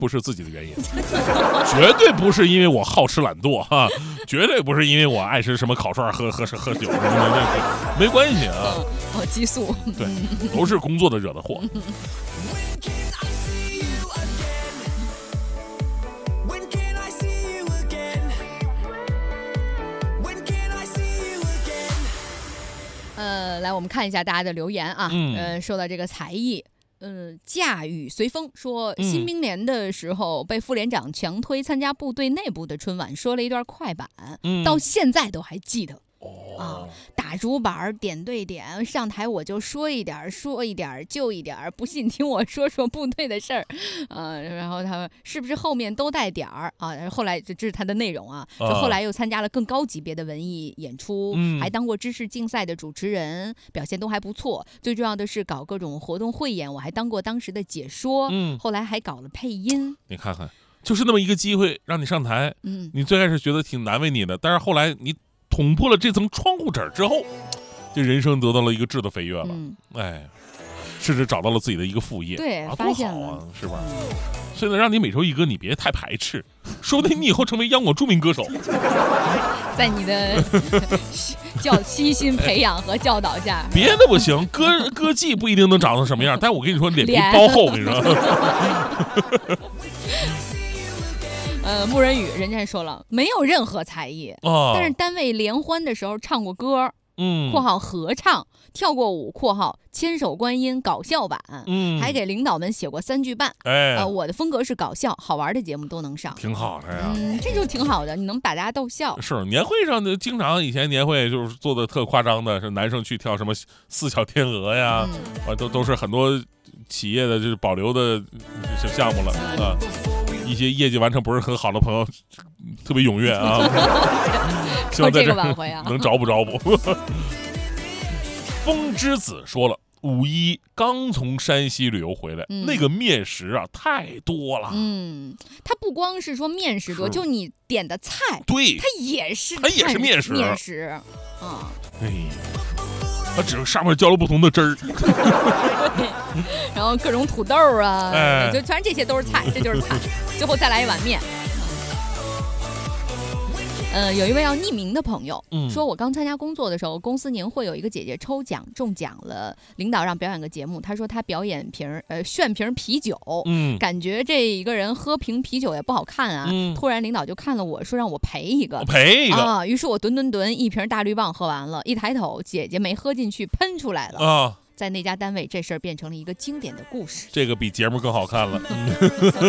不是自己的原因，绝对不是因为我好吃懒惰哈，绝对不是因为我爱吃什么烤串、喝酒什么的，没关系啊。 激素， 对，都是工作的惹的祸。 来我们看一下大家的留言啊。说到这个才艺。驾雨随风说，新兵连的时候被副连长强推参加部队内部的春晚，说了一段快板，到现在都还记得。打竹板点对点，上台我就说一点就一点，不信听我说说部队的事儿。然后他们是不是后面都带点儿啊？后来这是他的内容啊，就后来又参加了更高级别的文艺演出，还当过知识竞赛的主持人，表现都还不错。最重要的是搞各种活动汇演，我还当过当时的解说，后来还搞了配音。 你看看，就是那么一个机会让你上台，你最开始觉得挺难为你的，但是后来你捅破了这层窗户纸之后，这人生得到了一个质的飞跃了。甚至找到了自己的一个副业， 对，发现了， 是吧？现在让你每周一歌，你别太排斥，说不定你以后成为央广著名歌手。 在你的悉心培养和教导下， 别的不行，歌技不一定能长成什么样，但我跟你说，脸皮包厚，我跟你说。 牧人语人家说了，没有任何才艺，但是单位联欢的时候唱过歌，括号合唱，跳过舞，括号千手观音搞笑版，还给领导们写过3句半。我的风格是搞笑，好玩的节目都能上， 挺好的呀。 这就挺好的，你能把大家逗笑。 是年会上的，经常以前年会就是做的特夸张的，是男生去跳什么4小天鹅呀，都是很多企业的就是保留的项目了啊。一些业绩完成不是很好的朋友，特别踊跃啊！希望在这晚会啊能找补。风之子说了，5·1刚从山西旅游回来，那个面食啊太多了。 它不光是说面食多，就你点的菜， 对， 它也是面食。它只是上面浇了不同的汁儿， 然后各种土豆啊，就全这些都是菜，这就是菜。最后再来一碗面。有一位要匿名的朋友说，我刚参加工作的时候，公司年会有一个姐姐抽奖中奖了，领导让表演个节目，她说她表演炫瓶啤酒，感觉这一个人喝瓶啤酒也不好看啊。突然领导就看了我说让我赔一个啊，于是我吨一瓶大绿棒喝完了，一抬头姐姐没喝进去喷出来了啊。在那家单位，这事儿变成了一个经典的故事。 这个比节目更好看了。